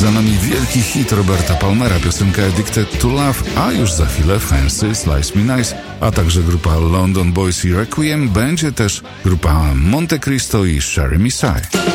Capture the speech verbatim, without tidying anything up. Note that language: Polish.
Za nami wielki hit Roberta Palmera, piosenka Addicted to Love, a już za chwilę Fancy, Slice Me Nice, a także grupa London Boys i Requiem, będzie też grupa Monte Cristo i Sherry Messiah.